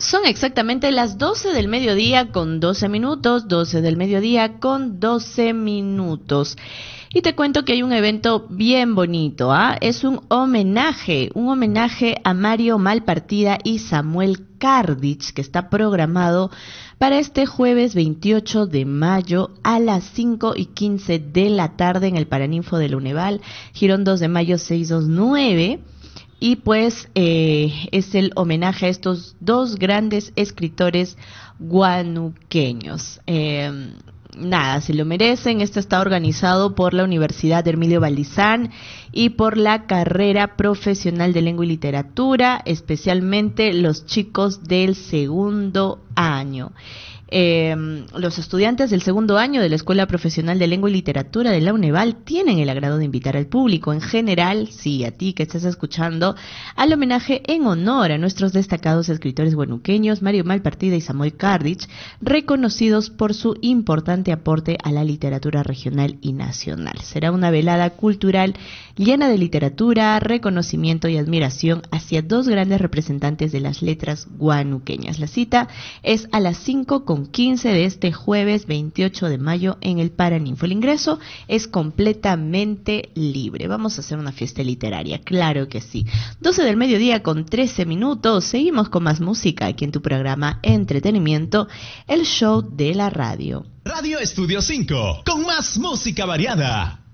Son exactamente las 12 del mediodía con 12 minutos, 12 del mediodía con 12 minutos. Y te cuento que hay un evento bien bonito, ¿ah? Es un homenaje a Mario Malpartida y Samuel Kardich, que está programado para este jueves 28 de mayo a las 5:15 de la tarde en el Paraninfo de la Uneval, Girón 2 de mayo 629. Y pues es el homenaje a estos dos grandes escritores guanuqueños. Nada, se lo merecen. Esto está organizado por la Universidad de Hermilio Valdizán y por la carrera profesional de lengua y literatura, especialmente los chicos del segundo año. Los estudiantes del segundo año de la Escuela Profesional de Lengua y Literatura de la Uneval tienen el agrado de invitar al público en general, sí, a ti que estás escuchando, al homenaje en honor a nuestros destacados escritores guanuqueños Mario Malpartida y Samuel Kardich, reconocidos por su importante aporte a la literatura regional y nacional. Será una velada cultural llena de literatura, reconocimiento y admiración hacia dos grandes representantes de las letras guanuqueñas. La cita es a las 5:15 de este jueves 28 de mayo en el Paraninfo. El ingreso es completamente libre. Vamos a hacer una fiesta literaria, claro que sí. 12 del mediodía con 13 minutos. Seguimos con más música aquí en tu programa Entretenimiento, el show de la radio. Radio Estudio 5, con más música variada.